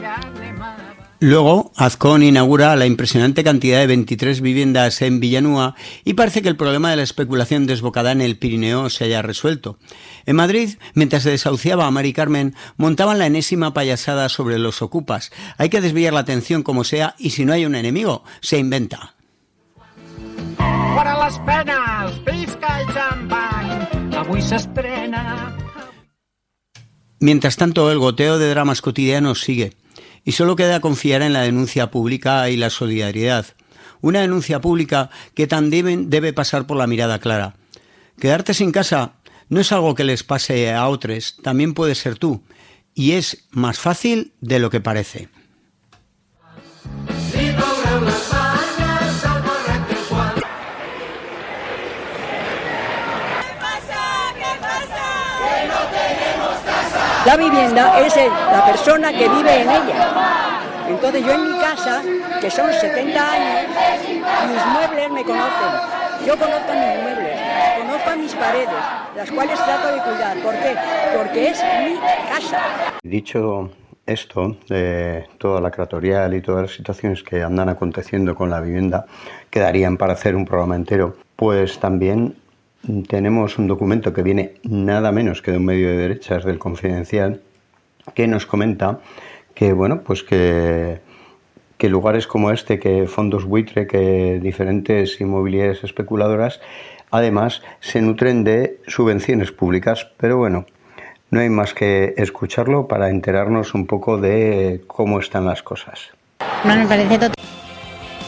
Luego, Azcón inaugura la impresionante cantidad de 23 viviendas en Villanúa y parece que el problema de la especulación desbocada en el Pirineo se haya resuelto. En Madrid, mientras se desahuciaba a Mari Carmen, montaban la enésima payasada sobre los ocupas. Hay que desviar la atención como sea y si no hay un enemigo, se inventa. Para les penes, visca i xampany, avui s'estrena. Mientras tanto, el goteo de dramas cotidianos sigue. Y solo queda confiar en la denuncia pública y la solidaridad. Una denuncia pública que también debe pasar por la mirada clara. Quedarte sin casa no es algo que les pase a otros, también puede ser tú. Y es más fácil de lo que parece. La vivienda es la persona que vive en ella. Entonces yo en mi casa, que son 70 años, mis muebles me conocen. Yo conozco a mis muebles, conozco a mis paredes, las cuales trato de cuidar. ¿Por qué? Porque es mi casa. Dicho esto, de toda la cratorial y todas las situaciones que andan aconteciendo con la vivienda, que darían para hacer un programa entero, pues también tenemos un documento que viene nada menos que de un medio de derechas, del Confidencial, que nos comenta que, bueno, pues que lugares como este, que fondos buitre, que diferentes inmobiliarias especuladoras, además se nutren de subvenciones públicas. Pero bueno, no hay más que escucharlo para enterarnos un poco de cómo están las cosas. No me parece total.